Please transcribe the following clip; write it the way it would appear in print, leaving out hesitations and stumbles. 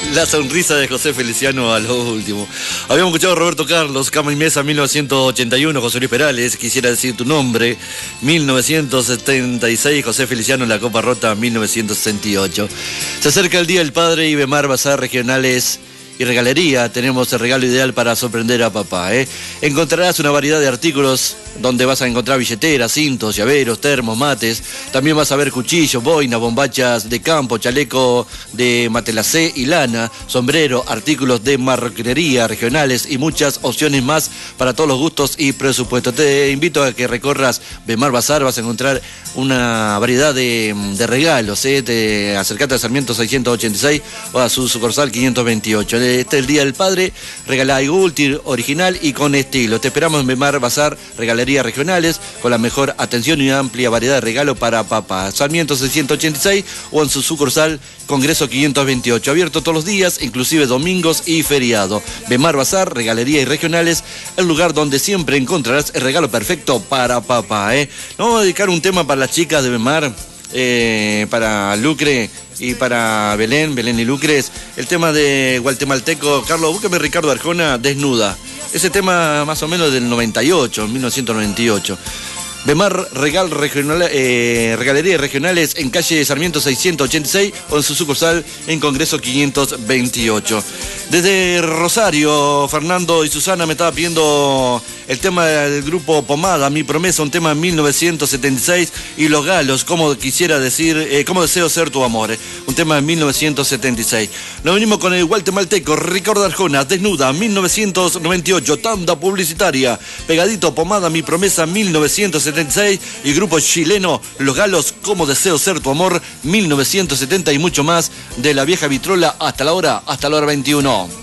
La sonrisa de José Feliciano a lo último. Habíamos escuchado a Roberto Carlos, Cama y Mesa, 1981, José Luis Perales, Quisiera decir tu nombre, 1976, José Feliciano, La Copa Rota, 1968. Se acerca el Día del Padre y Bemar Bazar Regionales y Regalería. Tenemos el regalo ideal para sorprender a papá. Encontrarás una variedad de artículos donde vas a encontrar billeteras, cintos, llaveros, termos, mates. También vas a ver cuchillos, boinas, bombachas de campo, chaleco de matelacé y lana, sombrero, artículos de marroquinería regionales y muchas opciones más para todos los gustos y presupuestos. Te invito a que recorras Bemar Bazar, vas a encontrar una variedad de regalos. Acercate a Sarmiento 686 o a su sucursal 528. Este es el Día del Padre, regala algo útil, original y con estilo. Te esperamos en Bemar Bazar, regalerías regionales, con la mejor atención y una amplia variedad de regalos para papá. Sarmiento 686 o en su sucursal Congreso 528. Abierto todos los días, inclusive domingos y feriado. Bemar Bazar, regalerías y regionales, el lugar donde siempre encontrarás el regalo perfecto para papá. Vamos a dedicar un tema para las chicas de Bemar, para Lucre y para Belén y Lucres, el tema de guatemalteco. Carlos, búscame Ricardo Arjona, Desnuda. Ese tema más o menos del 98, 1998. Bemar regalerías regionales en calle Sarmiento 686 o en su sucursal en Congreso 528. Desde Rosario, Fernando y Susana me estaba pidiendo el tema del grupo Pomada, Mi Promesa, un tema de 1976, y Los Galos, como quisiera decir, cómo deseo ser tu amor, un tema de 1976. Nos venimos con el guatemalteco Ricardo Arjona, Desnuda, 1998, tanda publicitaria, pegadito Pomada, Mi Promesa, 1976, y grupo chileno Los Galos, como deseo ser tu amor, 1970, y mucho más de la vieja vitrola hasta la hora 21.